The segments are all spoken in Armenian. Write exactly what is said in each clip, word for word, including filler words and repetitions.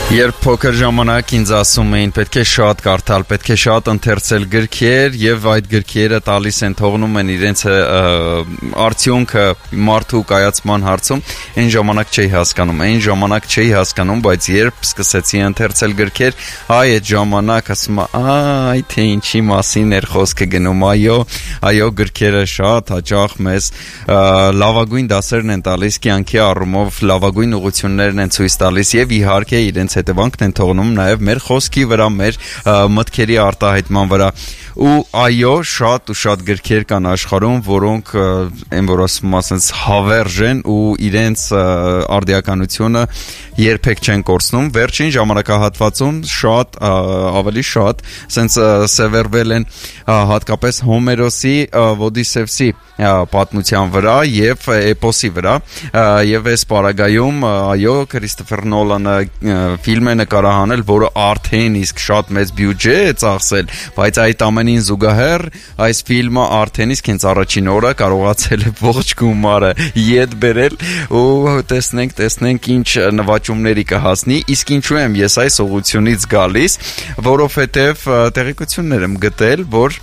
Երբ փոքր ժամանակ ինձ ասում էին պետք է շատ կարդալ, պետք է շատ ընթերցել գրքեր եւ այդ գրքերը տալիս են, թողնում են իրենց արդյունքը մարդու կայացման հարցում, այն ժամանակ չէի հասկանում, այն ժամանակ չէի հասկանում, բայց երբ սկսեցի ընթերցել գրքեր, այ այդ ժամանակ ասում եմ, այ թե ինչի մասին էր խոսքը գնում, այո, այո, գրքերը շատ հաճախ մեզ լավագույն դասերն են տալիս կյանքի առումով, լավագույն ուղղություններն են ցույց տալիս եւ իհարկե իրենց հետևանքն են թողնում նաև մեր խոսքի վրա, մեր մտքերի արտահայտման վրա ու այո, շատ ու շատ գրքեր կան աշխարհում, որոնք այն որ ասում ասենց հավերժ են ու իրենց արդիականությունը երբեք չեն կորցնում։ Վերջին ժամանակահատվածում շատ ավելի շատ ասենց սևեռվել են հատկապես Հոմերոսի Ոդիսևսի պատմության վրա եւ էպոսի վրա եւ այս պարագայում այո Քրիստոֆեր Նոլանը ֆիլմ է նկարահանել, որը արդեն իսկ շատ մեծ բյուջե է ծախսել, բայց այդ ամենին զուգահեռ այս ֆիլմը արդեն իսկ հենց առաջին օրը կարողացել է ողջ գումարը ետ բերել ու տեսնենք, տեսնենք ինչ նվաճումների կհասնի, իսկ ինչու եմ ես այս ուղղությունից գալիս, որովհետեւ տեղեկություններ եմ գտել, որ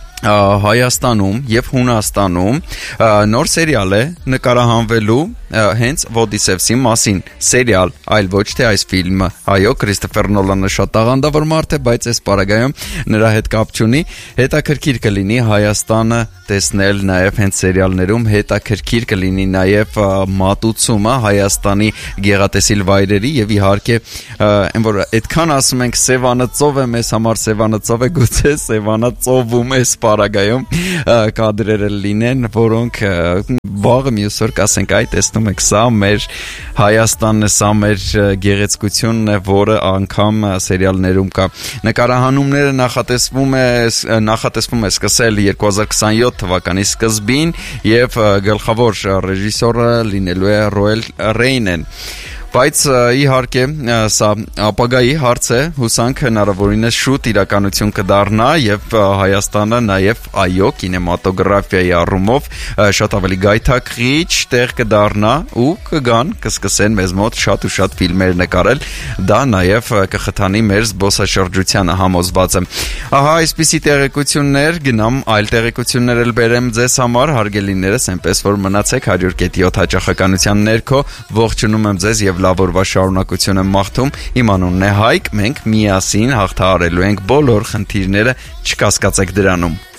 Հայաստանում եւ Հունաստանում նոր սերիալ է նկարահանվելու հենց Ոդիսևսի մասին, սերիալ, այլ ոչ թե այս ֆիլմը։ Այո, Քրիստոֆեր Նոլանը շատ տաղանդավոր մարդ է, բայց այս պարագայում նրա հետ կապ չունի։ Հետաքրքիր կլինի Հայաստանը տեսնել նաեւ հենց սերիալներում, հետաքրքիր կլինի նաեւ մատուցումը Հայաստանի գեղատեսիլ վայրերի եւ իհարկե այն որ այդքան ասում ենք Սևանածով է մեզ համար Սևանածով է, գուցե Սևանածովում է պարագայում կադրերը լինեն, որոնք վաղը մյուս օր կասենք, այ տեսնում եք, սա մեր Հայաստանն է, սա մեր գեղեցկությունն է, որը անգամ սերիալներում կա։ Նկարահանումները նախատեսվում է նախատեսվում է սկսել երկու հազար քսանյոթ թվականի սկզբին եւ գլխավոր ռեժիսորը լինելու է Ռոել Ռեյնեն։ Բայց իհարկե սա ապագայի հարց է, հուսանք հնարավորինս շուտ իրականություն կդառնա եւ Հայաստանը նաեւ այո կինեմատոգրաֆիայի առումով շատ ավելի գայթակղիչ տեղ կդառնա ու կգան, կսկսեն մեզ մոտ շատ ու շատ ֆիլմեր նկարել, դա նաեւ կխթանի մեր զբոսաշրջությանը, համոզված եմ։ Ահա այսպիսի տեղեկություններ, գնամ այլ տեղեկություններ էլ բերեմ ձեզ համար, հարգելիներս, այնպես որ մնացեք հարյուր կետ յոթ հաճախականության ներքո, ողջունում եմ ձեզ եւ լավ օրվա շարունակություն եմ մաղթում։ Իմ անունն է Հայկ, մենք միասին հաղթահարելու ենք բոլոր խնդիրները, չկասկածեք դրանում։